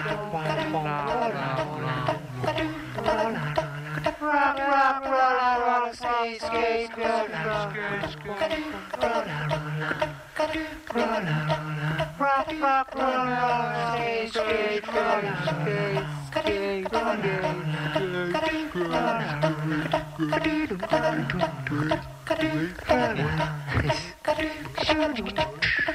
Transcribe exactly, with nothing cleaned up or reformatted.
rock, rock, roll, roll, skate, skate, roll, skate, skate, roll, rock, rock, roll, roll, skate, skate, roll, skate, skate, roll, skate, skate, roll.